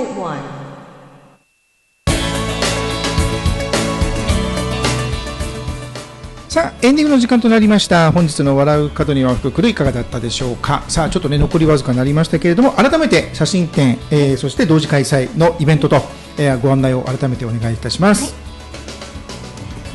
90.1 さあエンディングの時間となりました。本日の笑う角には福来るいかがだったでしょうか。さあちょっとね残りわずかになりましたけれども、改めて写真展、そして同時開催のイベントと、ご案内を改めてお願いいたします。 はい、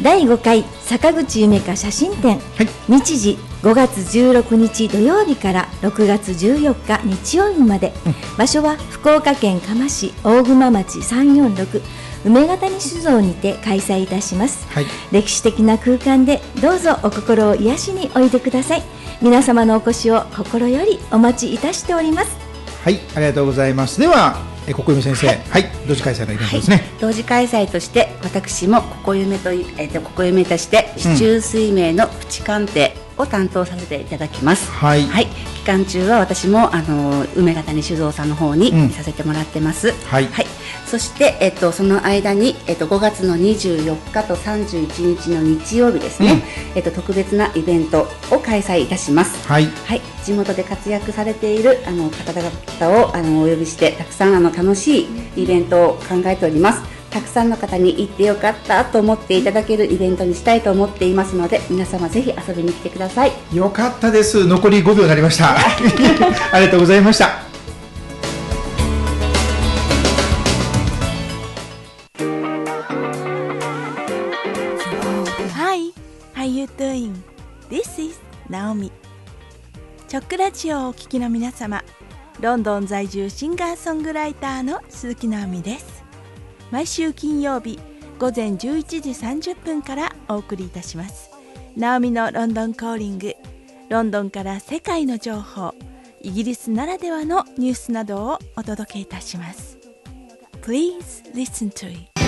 第5回坂口夢香写真展、はい、日時5月16日土曜日から6月14日日曜日まで、場所は福岡県嘉麻市大熊町346梅ヶ谷酒造にて開催いたします、はい、歴史的な空間でどうぞお心を癒しにおいでください。皆様のお越しを心よりお待ちいたしております。 はい、ありがとうございます。ではここゆめ先生、はい、同時開催のイベントですね。はい、 同時開催として私もここゆめとして四柱推命のプチ鑑定を担当させていただきます。はい、はい、期間中は私も梅ヶ谷酒造さんの方にさせてもらってます。はい、はい、そして、その間に、5月の24日と31日の日曜日ですね、特別なイベントを開催いたします。はい、はい、地元で活躍されている方々をお呼びしてたくさん楽しいイベントを考えております。たくさんの方に行ってよかったと思っていただけるイベントにしたいと思っていますので、皆様ぜひ遊びに来てください。 よかったです。残り5秒になりましたありがとうございました。 Hi, how you doing? This is Naomi。 チョックラジオをお聞きの皆様、ロンドン在住シンガーソングライターの鈴木直美です。毎週金曜日午前11時30分からお送りいたします。直美のロンドンコーリング。ロンドンから世界の情報、イギリスならではのニュースなどをお届けいたします。Please listen to it.